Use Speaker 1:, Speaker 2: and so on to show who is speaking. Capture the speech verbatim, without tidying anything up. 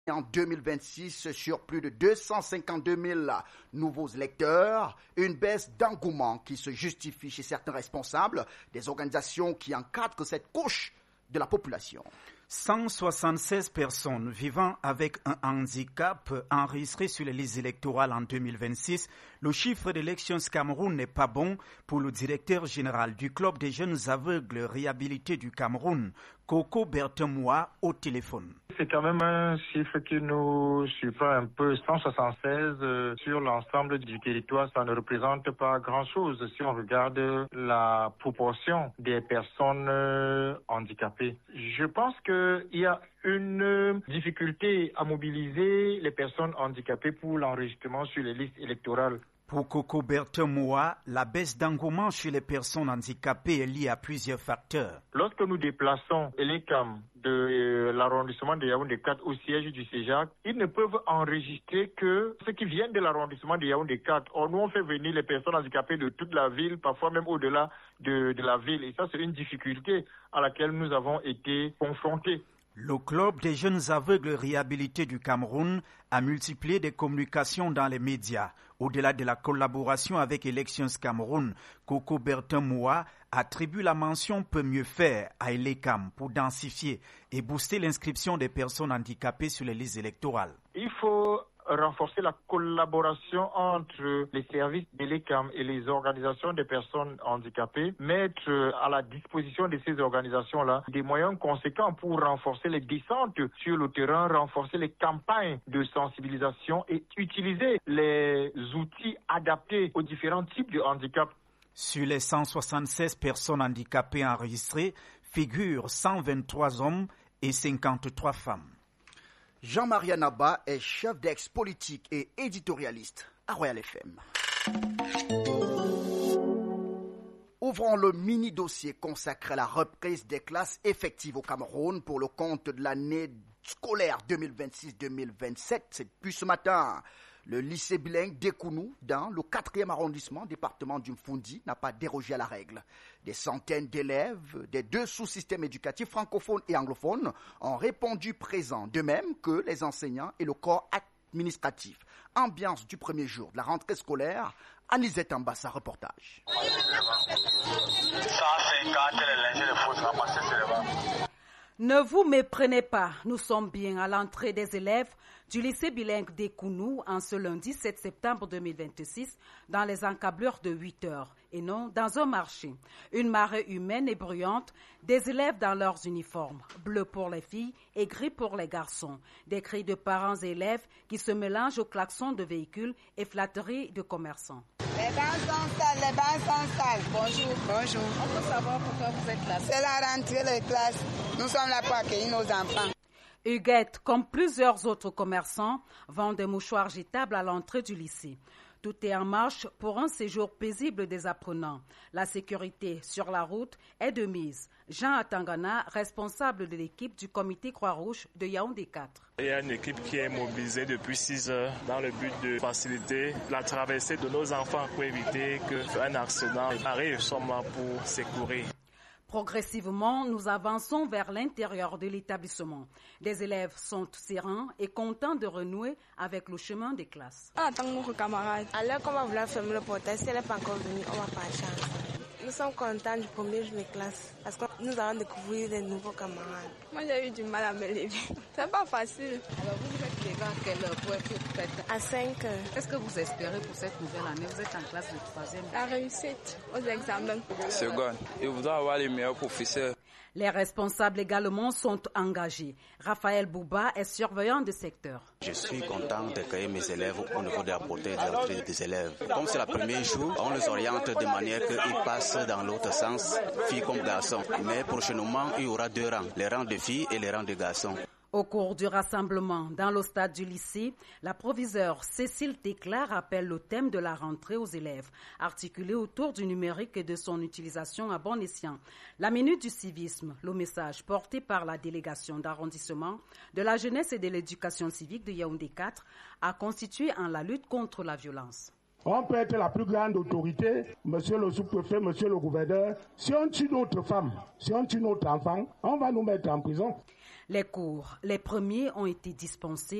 Speaker 1: En deux mille vingt-six, sur plus de deux cent cinquante-deux mille nouveaux électeurs, une baisse d'engouement qui se justifie chez certains responsables des organisations qui encadrent cette couche de la population.
Speaker 2: cent soixante-seize personnes vivant avec un handicap enregistrées sur les listes électorales en deux mille vingt-six. Le chiffre d'Elections Cameroun n'est pas bon pour le directeur général du club des jeunes aveugles réhabilités du Cameroun, Coco Berthemois, au téléphone.
Speaker 3: C'est quand même un chiffre qui nous surprend un peu. cent soixante-seize euh, sur l'ensemble du territoire, ça ne représente pas grand-chose si on regarde la proportion des personnes euh, handicapées. Je pense qu'il y a une difficulté à mobiliser les personnes handicapées pour l'enregistrement sur les listes électorales.
Speaker 2: Pour Coco Berthemois, la baisse d'engouement chez les personnes handicapées est liée à plusieurs facteurs.
Speaker 3: Lorsque nous déplaçons les C A M de euh, l'arrondissement de Yaoundé quatre au siège du CEJAC, ils ne peuvent enregistrer que ceux qui viennent de l'arrondissement de Yaoundé quatre. Or, nous, on fait venir les personnes handicapées de toute la ville, parfois même au-delà de, de la ville. Et ça, c'est une difficulté à laquelle nous avons été confrontés.
Speaker 2: Le club des jeunes aveugles réhabilités du Cameroun a multiplié des communications dans les médias. Au-delà de la collaboration avec Elections Cameroun, Coco Berthemois attribue la mention « peut mieux faire » à Elecam pour densifier et booster l'inscription des personnes handicapées sur les listes électorales.
Speaker 3: Il faut renforcer la collaboration entre les services de l'E C A M et les organisations des personnes handicapées, mettre à la disposition de ces organisations-là des moyens conséquents pour renforcer les descentes sur le terrain, renforcer les campagnes de sensibilisation et utiliser les outils adaptés aux différents types de handicaps.
Speaker 2: Sur les cent soixante-seize personnes handicapées enregistrées, figurent cent vingt-trois hommes et cinquante-trois femmes.
Speaker 1: Jean-Marie Anaba est chef d'ex-politique et éditorialiste à Royal F M. Ouvrons le mini-dossier consacré à la reprise des classes effectives au Cameroun pour le compte de l'année scolaire deux mille vingt-six deux mille vingt-sept. C'est depuis ce matin. Le lycée bilingue d'Ekounou, dans le quatrième arrondissement, département du Mfundi, n'a pas dérogé à la règle. Des centaines d'élèves des deux sous-systèmes éducatifs francophones et anglophones ont répondu présents, de même que les enseignants et le corps administratif. Ambiance du premier jour de la rentrée scolaire, Anisette Ambassa, reportage.
Speaker 4: Ne vous méprenez pas, nous sommes bien à l'entrée des élèves du lycée bilingue d'Ekounou en ce lundi sept septembre deux mille vingt-six dans les encablures de huit heures et non dans un marché. Une marée humaine et bruyante, des élèves dans leurs uniformes, bleu pour les filles et gris pour les garçons. Des cris de parents et élèves qui se mélangent aux klaxons de véhicules et flatteries de commerçants.
Speaker 5: Les bancs sont sales, les bancs sont sales. Bonjour.
Speaker 4: Bonjour. On peut savoir pourquoi vous êtes là?
Speaker 5: C'est la rentrée des classes. Nous sommes là pour accueillir nos enfants.
Speaker 4: Huguette, comme plusieurs autres commerçants, vend des mouchoirs jetables à l'entrée du lycée. Tout est en marche pour un séjour paisible des apprenants. La sécurité sur la route est de mise. Jean Atangana, responsable de l'équipe du comité Croix-Rouge de Yaoundé quatre.
Speaker 6: Il y a une équipe qui est mobilisée depuis six heures dans le but de faciliter la traversée de nos enfants pour éviter qu'un accident arrive. Nous sommes là pour secourir.
Speaker 4: Progressivement, nous avançons vers l'intérieur de l'établissement. Les élèves sont sereins et contents de renouer avec le chemin des classes.
Speaker 7: On attend nos camarades. Alors qu'on va vouloir fermer le portail, si elle n'est pas encore venue, on va pas changer. Nous sommes contents du premier jour de classe parce que nous allons découvrir des nouveaux camarades. Moi, j'ai eu du mal à me lever. C'est pas facile.
Speaker 4: Alors, vous vous êtes levé à quelle heure pour être prête?
Speaker 7: À cinq heures.
Speaker 4: Qu'est-ce que vous espérez pour cette nouvelle année? Vous êtes en classe de troisième.
Speaker 7: La réussite aux examens.
Speaker 8: Seconde. Et vous devez avoir les meilleurs professeurs.
Speaker 4: Les responsables également sont engagés. Raphaël Bouba est surveillant de secteur.
Speaker 9: Je suis content d'accueillir mes élèves au niveau de la portée de l'entrée des élèves. Comme c'est le premier jour, on les oriente de manière qu'ils passent dans l'autre sens, filles comme garçons. Mais prochainement, il y aura deux rangs, les rangs de filles et les rangs de garçons.
Speaker 4: Au cours du rassemblement dans le stade du lycée, la proviseure Cécile Tecla rappelle le thème de la rentrée aux élèves, articulé autour du numérique et de son utilisation à bon escient. La minute du civisme, le message porté par la délégation d'arrondissement de la jeunesse et de l'éducation civique de Yaoundé quatre, a constitué en la lutte contre la violence.
Speaker 10: On peut être la plus grande autorité, monsieur le sous-préfet, monsieur le gouverneur. Si on tue notre femme, si on tue notre enfant, on va nous mettre en prison.
Speaker 4: Les cours, les premiers ont été dispensés